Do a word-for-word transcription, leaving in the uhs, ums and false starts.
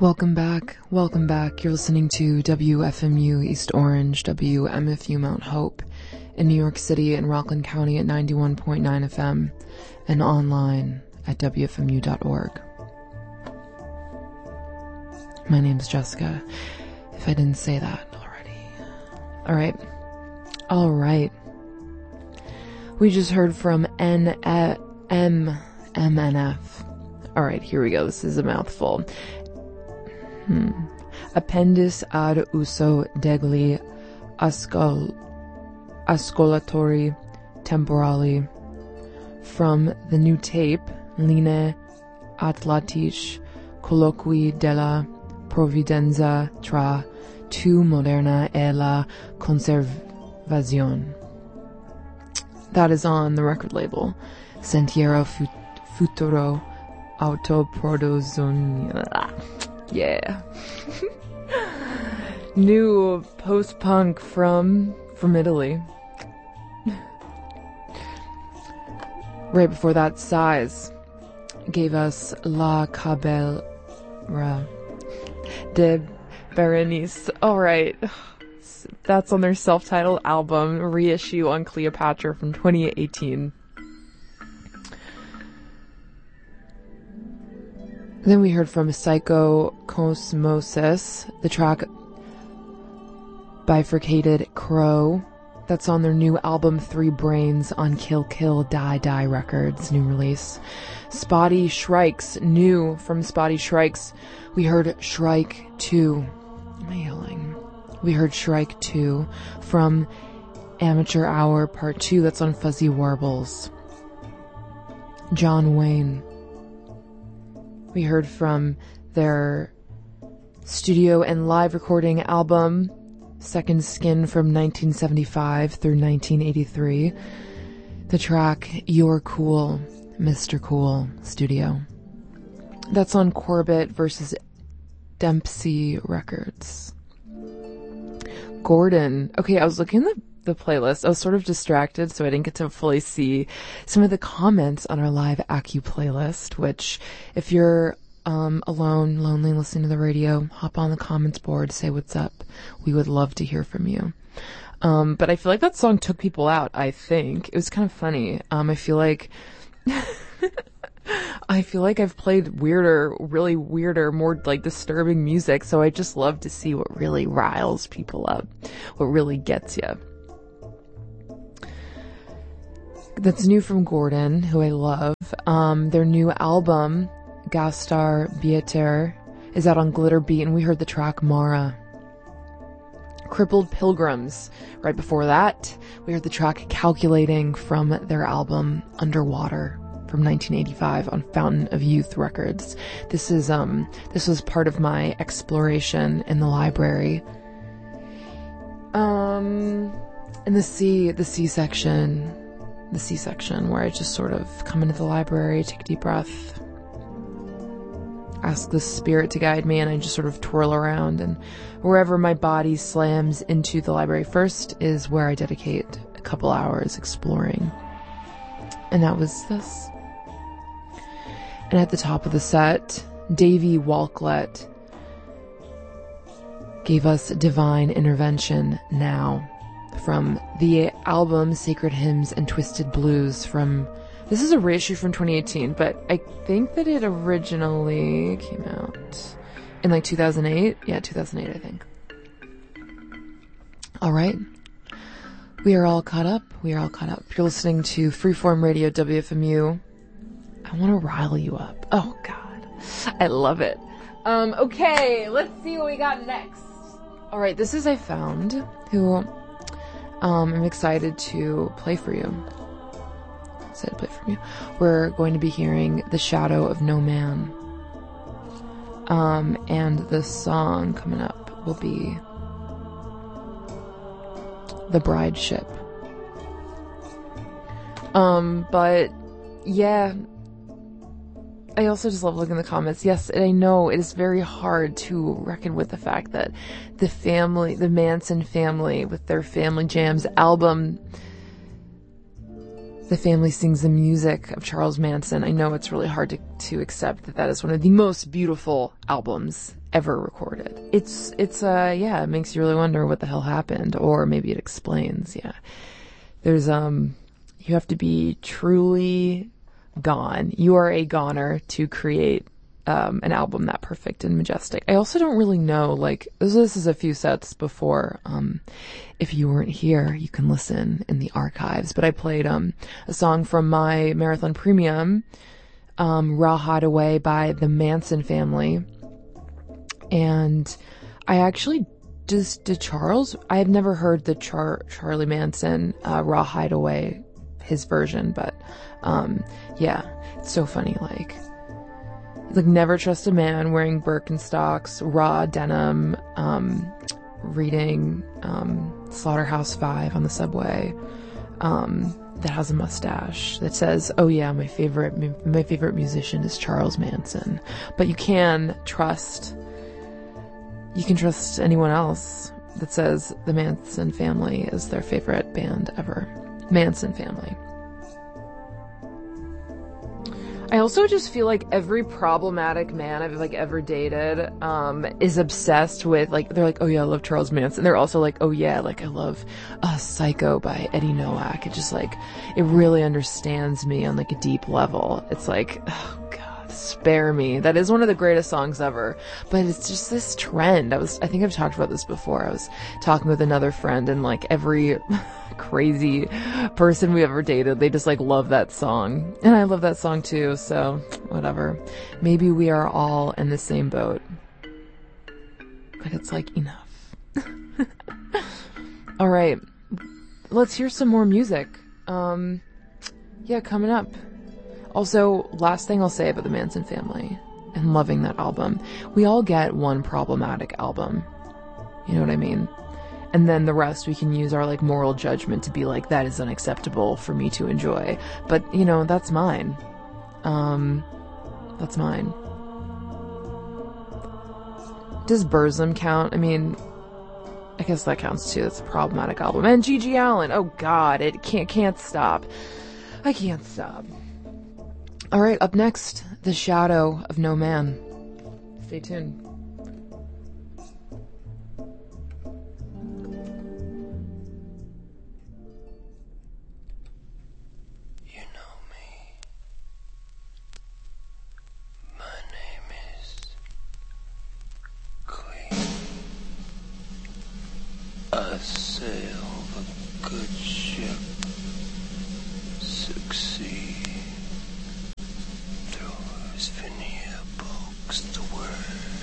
Welcome back. Welcome back. You're listening to W F M U East Orange, W M F U Mount Hope in New York City and Rockland County at ninety-one point nine F M and online at W F M U dot org. My name's Jessica, if I didn't say that already. All right. All right. We just heard from N M M N F. All right, here we go. This is a mouthful. Hmm. Appendis ad uso degli ascol ascolatori temporali, from the new tape Linee Atletiche colloqui della provvidenza tra tu moderna e la conservazione. That is on the record label Sentiero Futuro Autoproduzione. Yeah. New post-punk from from Italy. Right before that, Size gave us La Cabellera de Berenice. Alright. That's on their self-titled album, reissue on Cleopatra from twenty eighteen. Then we heard from Psychocosmosis, the track Bifurcated Crow. That's on their new album Three Brains on Kill Kill Die Die Records, new release. Spotty Shrikes, new from Spotty Shrikes. We heard Shrike two. Am I yelling? We heard Shrike two from Amateur Hour Part two. That's on Fuzzy Warbles. John Wayne. We heard from their studio and live recording album, Second Skin, from nineteen seventy-five through nineteen eighty-three. The track You're Cool, Mister Cool Studio. That's on Corbett versus Dempsey Records. Gordon. Okay, I was looking at the, the playlist. I was sort of distracted, so I didn't get to fully see some of the comments on our live Acu playlist, which, if you're um, alone, lonely, listening to the radio, hop on the comments board, say what's up. We would love to hear from you. Um, but I feel like that song took people out, I think. It was kind of funny. Um, I feel like... I feel like I've played weirder, really weirder, more like disturbing music, so I just love to see what really riles people up, what really gets you. That's new from Gordon, who I love. Um, their new album, Gastar Bieter, is out on Glitter Beat, and we heard the track Mara. Crippled Pilgrims. Right before that, we heard the track Calculating from their album Underwater from nineteen eighty-five on Fountain of Youth Records. This is um this was part of my exploration in the library. Um in the C the C section the C section where I just sort of come into the library, take a deep breath, ask the spirit to guide me, and I just sort of twirl around, and wherever my body slams into the library first is where I dedicate a couple hours exploring. And that was this. And at the top of the set, Davey Walklet gave us Divine Intervention Now from the album Sacred Hymns and Twisted Blues from... This is a reissue from twenty eighteen, but I think that it originally came out in like two thousand eight. Yeah, two thousand eight, I think. All right. We are all caught up. We are all caught up. You're listening to Freeform Radio, W F M U. I want to rile you up. Oh, God. I love it. Um, okay, let's see what we got next. All right, this is I Found, who um, I'm excited to play for you. Excited to play for you. We're going to be hearing The Shadow of No Man. Um, and the song coming up will be The Bride Ship. Um, but, yeah... I also just love looking at the comments. Yes, and I know it is very hard to reckon with the fact that the family, the Manson family with their Family Jams album The family sings the music of Charles Manson. I know it's really hard to, to accept that that is one of the most beautiful albums ever recorded. It's, it's, uh, yeah, it makes you really wonder what the hell happened, or maybe it explains, yeah. There's, um, you have to be truly gone. You are a goner to create um, an album that perfect and majestic. I also don't really know, like, this, this is a few sets before. Um, if you weren't here, you can listen in the archives. But I played um, a song from my Marathon Premium, um, Raw Hideaway by the Manson Family. And I actually just did Charles. I had never heard the Char- Charlie Manson uh, Raw Hideaway, his version, but um, yeah, it's so funny. Like, like never trust a man wearing Birkenstocks, raw denim, um, reading um, Slaughterhouse Five on the subway. Um, that has a mustache that says, "Oh yeah, my favorite, my favorite musician is Charles Manson." But you can trust, you can trust anyone else that says the Manson Family is their favorite band ever. Manson Family. I also just feel like every problematic man I've like ever dated um is obsessed with, like, they're like, oh yeah, I love Charles Manson. They're also like, oh yeah, like I love uh, Psycho by Eddie Nowak. It just like, it really understands me on like a deep level. It's like, oh God, spare me. That is one of the greatest songs ever. But it's just this trend. I was, I think I've talked about this before. I was talking with another friend, and like every crazy person we ever dated, they just like love that song, and I love that song too, so whatever. Maybe we are all in the same boat, but it's like, enough. All right, let's hear some more music. Um yeah, coming up. Also, last thing I'll say about the Manson Family and loving that album, we all get one problematic album, you know what I mean? And then the rest we can use our like moral judgment to be like, that is unacceptable for me to enjoy. But, you know, that's mine. Um, that's mine. Does Burzum count? I mean, I guess that counts too. That's a problematic album. And G G Allen. Oh God, it can't, can't stop. I can't stop. All right, up next, The Shadow of No Man. Stay tuned. I sail the good ship, succeed through his veneer bulks the word.